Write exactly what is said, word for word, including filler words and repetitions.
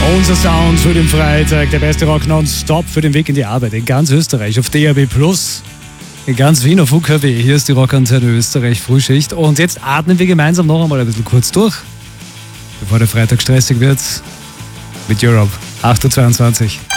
Unser Sound für den Freitag, der beste Rock nonstop für den Weg in die Arbeit in ganz Österreich auf D A B plus, in ganz Wien auf U K W. Hier ist die Rockantenne Österreich Frühschicht und jetzt atmen wir gemeinsam noch einmal ein bisschen kurz durch, bevor der Freitag stressig wird mit Europe acht Uhr zweiundzwanzig.